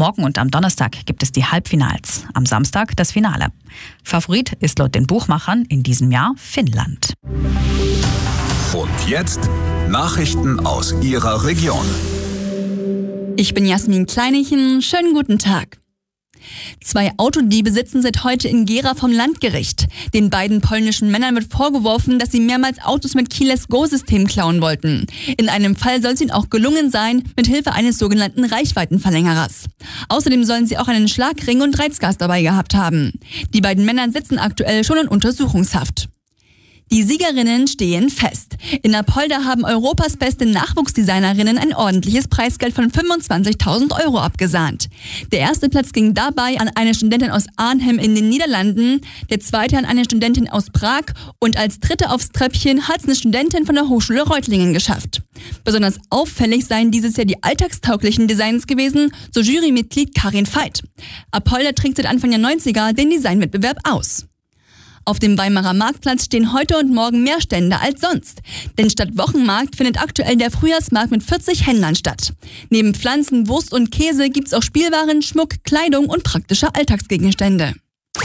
Morgen und am Donnerstag gibt es die Halbfinals, am Samstag das Finale. Favorit ist laut den Buchmachern in diesem Jahr Finnland. Und jetzt Nachrichten aus Ihrer Region. Ich bin Jasmin Kleinichen, schönen guten Tag. 2 Autodiebe sitzen seit heute in Gera vom Landgericht. Den beiden polnischen Männern wird vorgeworfen, dass sie mehrmals Autos mit Keyless Go-System klauen wollten. In einem Fall soll es ihnen auch gelungen sein, mit Hilfe eines sogenannten Reichweitenverlängerers. Außerdem sollen sie auch einen Schlagring und Reizgas dabei gehabt haben. Die beiden Männer sitzen aktuell schon in Untersuchungshaft. Die Siegerinnen stehen fest. In Apolda haben Europas beste Nachwuchsdesignerinnen ein ordentliches Preisgeld von 25.000 € abgesahnt. Der erste Platz ging dabei an eine Studentin aus Arnhem in den Niederlanden, der zweite an eine Studentin aus Prag und als dritte aufs Treppchen hat es eine Studentin von der Hochschule Reutlingen geschafft. Besonders auffällig seien dieses Jahr die alltagstauglichen Designs gewesen, so Jurymitglied Karin Veit. Apolda trägt seit Anfang der 90er den Designwettbewerb aus. Auf dem Weimarer Marktplatz stehen heute und morgen mehr Stände als sonst. Denn statt Wochenmarkt findet aktuell der Frühjahrsmarkt mit 40 Händlern statt. Neben Pflanzen, Wurst und Käse gibt's auch Spielwaren, Schmuck, Kleidung und praktische Alltagsgegenstände.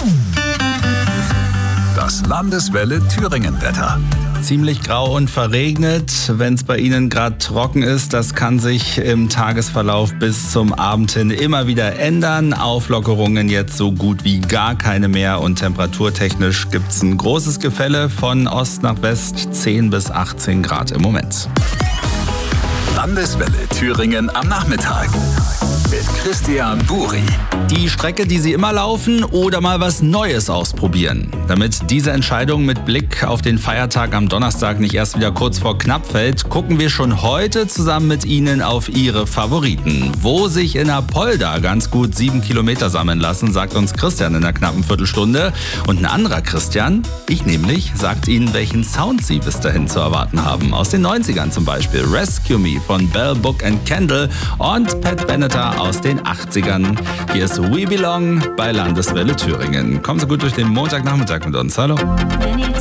Das Landeswelle Thüringen-Wetter. Ziemlich grau und verregnet, wenn es bei Ihnen gerade trocken ist. Das kann sich im Tagesverlauf bis zum Abend hin immer wieder ändern. Auflockerungen jetzt so gut wie gar keine mehr und temperaturtechnisch gibt es ein großes Gefälle von Ost nach West, 10 bis 18 Grad im Moment. Landeswelle Thüringen am Nachmittag mit Christian Buri. Die Strecke, die Sie immer laufen oder mal was Neues ausprobieren. Damit diese Entscheidung mit Blick auf den Feiertag am Donnerstag nicht erst wieder kurz vor knapp fällt, gucken wir schon heute zusammen mit Ihnen auf Ihre Favoriten. Wo sich in Apolda ganz gut 7 Kilometer sammeln lassen, sagt uns Christian in einer knappen Viertelstunde. Und ein anderer Christian, ich nämlich, sagt Ihnen, welchen Sound Sie bis dahin zu erwarten haben. Aus den 90ern zum Beispiel Rescue Me von Bell, Book & Candle und Pat Benatar aus den 80ern. Hier ist We Belong bei Landeswelle Thüringen. Kommen Sie gut durch den Montagnachmittag mit uns. Hallo.